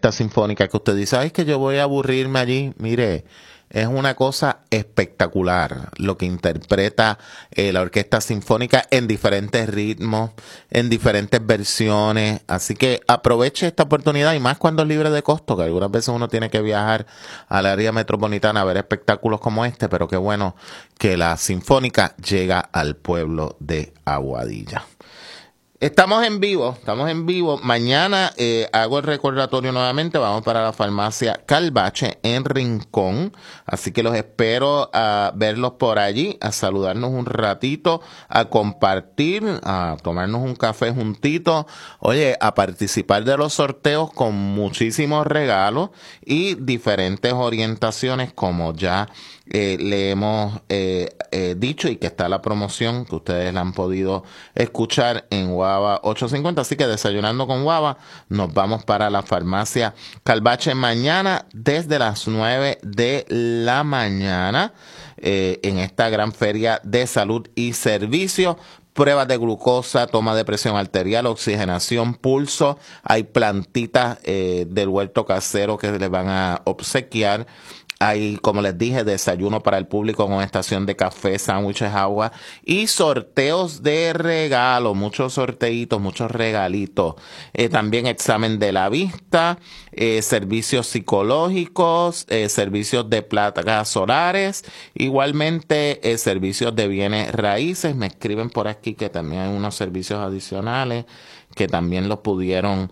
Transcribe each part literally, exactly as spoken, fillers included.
orquesta sinfónica que usted dice, ay, es que yo voy a aburrirme allí. Mire, es una cosa espectacular lo que interpreta eh, la orquesta sinfónica en diferentes ritmos, en diferentes versiones. Así que aproveche esta oportunidad y más cuando es libre de costo, que algunas veces uno tiene que viajar al área metropolitana a ver espectáculos como este, pero qué bueno que la sinfónica llega al pueblo de Aguadilla. Estamos en vivo, estamos en vivo. Mañana eh, hago el recordatorio nuevamente. Vamos para la farmacia Calvache en Rincón. Así que los espero a verlos por allí, a saludarnos un ratito, a compartir, a tomarnos un café juntito. Oye, a participar de los sorteos con muchísimos regalos y diferentes orientaciones como ya Eh, le hemos eh, eh, dicho y que está la promoción que ustedes la han podido escuchar en Guava ochocientos cincuenta. Así que desayunando con Guava, nos vamos para la farmacia Calvache mañana desde las nueve de la mañana eh, en esta gran feria de salud y servicios. Pruebas de glucosa, toma de presión arterial, oxigenación, pulso. Hay plantitas eh, del huerto casero que les van a obsequiar. Hay, como les dije, desayuno para el público con estación de café, sándwiches, agua y sorteos de regalo, muchos sorteitos, muchos regalitos. Eh, también examen de la vista, eh, servicios psicológicos, eh, servicios de placas solares, igualmente eh, servicios de bienes raíces. Me escriben por aquí que también hay unos servicios adicionales que también los pudieron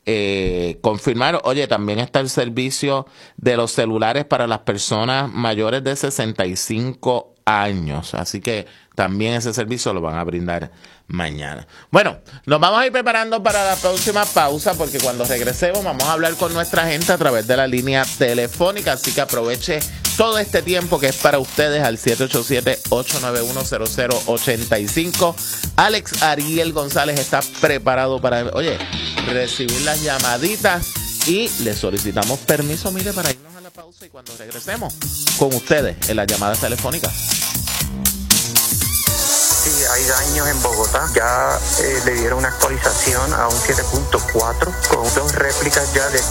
Eh, confirmar. Oye, también está el servicio de los celulares para las personas mayores de sesenta y cinco años. Así que también ese servicio lo van a brindar mañana. Bueno, nos vamos a ir preparando para la próxima pausa porque cuando regresemos vamos a hablar con nuestra gente a través de la línea telefónica. Así que aproveche todo este tiempo que es para ustedes al siete ocho siete, ocho nueve uno, cero cero ocho cinco. Alex Ariel González está preparado para, oye, recibir las llamaditas y le solicitamos permiso, mire, para irnos a la pausa y cuando regresemos con ustedes en las llamadas telefónicas. Sí, hay daños en Bogotá. Ya eh, le dieron una actualización a un siete punto cuatro con dos réplicas ya de